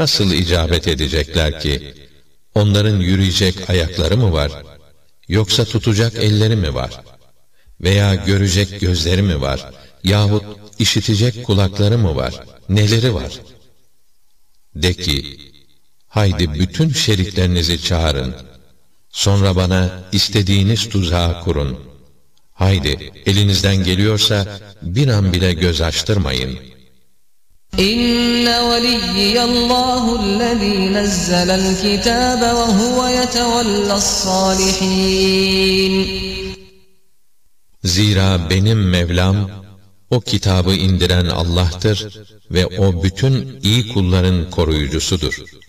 Nasıl icabet edecekler ki, onların yürüyecek ayakları mı var, yoksa tutacak elleri mi var? Veya görecek gözleri mi var, yahut işitecek kulakları mı var, neleri var? De ki, haydi bütün şeriklerinizi çağırın, sonra bana istediğiniz tuzağı kurun. Haydi, elinizden geliyorsa bir an bile göz açtırmayın. İnne veliyyallâhu'llezî nezzelel kitâbe ve huve yetevellas-sâlihîn. Zira benim Mevlam, o kitabı indiren Allah'tır ve o bütün iyi kulların koruyucusudur.